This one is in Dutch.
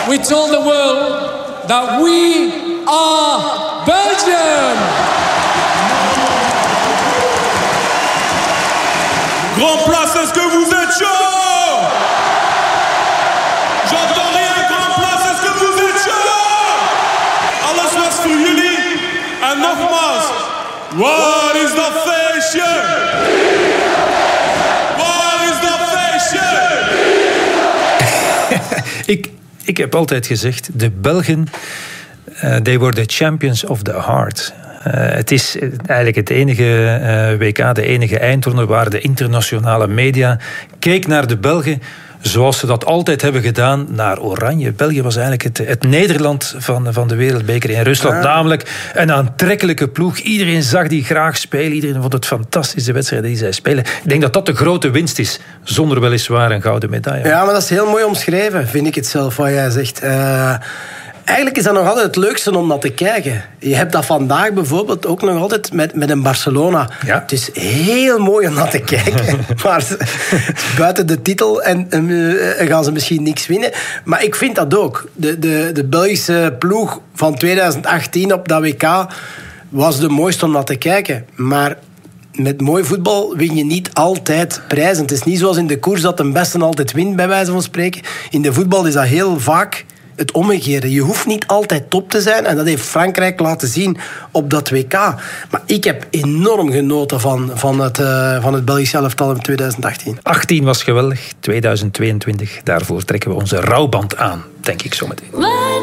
we told the world that we are Belgium. Grand Place, est-ce que vous êtes chaud? J'entends rien, Grand Place, est-ce que vous êtes chaud? Alles was voor jullie. En nogmaals, waar is dat feestje? Waar is dat feestje? Ik heb altijd gezegd, de Belgen, they were the champions of the heart. Het is eigenlijk het enige WK, de enige eindronde waar de internationale media keek naar de Belgen zoals ze dat altijd hebben gedaan naar Oranje. België was eigenlijk het Nederland van de wereldbeker in Rusland. Ja. Namelijk een aantrekkelijke ploeg. Iedereen zag die graag spelen. Iedereen vond het fantastische wedstrijden die zij spelen. Ik denk dat dat de grote winst is. Zonder weliswaar een gouden medaille. Ja, maar dat is heel mooi omschreven, vind ik het zelf, wat jij zegt. Eigenlijk is dat nog altijd het leukste om naar te kijken. Je hebt dat vandaag bijvoorbeeld ook nog altijd met een Barcelona. Ja. Het is heel mooi om naar te kijken. Maar buiten de titel en gaan ze misschien niks winnen. Maar ik vind dat ook. De Belgische ploeg van 2018 op dat WK was de mooiste om naar te kijken. Maar met mooi voetbal win je niet altijd prijzen. Het is niet zoals in de koers dat de beste altijd wint, bij wijze van spreken. In de voetbal is dat heel vaak het omgekeerde. Je hoeft niet altijd top te zijn. En dat heeft Frankrijk laten zien op dat WK. Maar ik heb enorm genoten van het Belgisch elftal in 2018. 18 was geweldig. 2022, daarvoor trekken we onze rouwband aan, denk ik zo meteen.